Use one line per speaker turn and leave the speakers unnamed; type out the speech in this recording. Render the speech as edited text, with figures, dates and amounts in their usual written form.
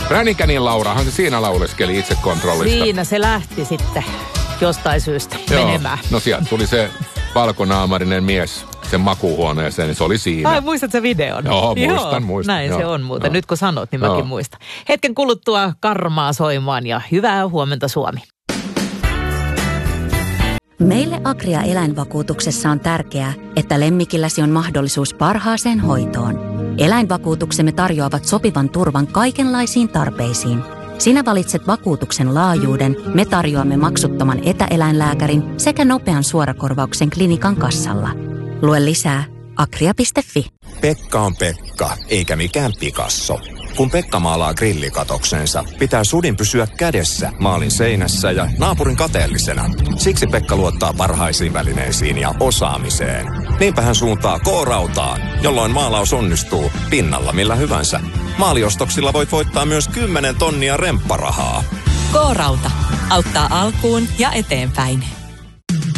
Ränikänin Laurahan se siinä lauleskeli itsekontrollista.
Siinä se lähti sitten jostain syystä menemään.
No sieltä tuli se valkonaamarinen mies sen makuuhuoneeseen, niin se oli siinä.
Ai, muistatko sä videon?
Joo, muistan.
Näin se on muuten.
Joo.
Nyt kun sanot, niin mäkin muistan. Hetken kuluttua karmaa soimaan ja hyvää huomenta Suomi.
Meille Agria eläinvakuutuksessa on tärkeää, että lemmikilläsi on mahdollisuus parhaaseen hoitoon. Eläinvakuutuksemme tarjoavat sopivan turvan kaikenlaisiin tarpeisiin. Sinä valitset vakuutuksen laajuuden, me tarjoamme maksuttoman etäeläinlääkärin sekä nopean suorakorvauksen klinikan kassalla. Lue lisää agria.fi.
Pekka on Pekka, eikä mikään Picasso. Kun Pekka maalaa grillikatoksensa, pitää sudin pysyä kädessä maalin seinässä ja naapurin kateellisena. Siksi Pekka luottaa parhaisiin välineisiin ja osaamiseen. Niinpä hän suuntaa K-rautaan, jolloin maalaus onnistuu pinnalla millä hyvänsä. Maaliostoksilla voit voittaa myös 10 tonnia rempparahaa.
K-rauta auttaa alkuun ja eteenpäin.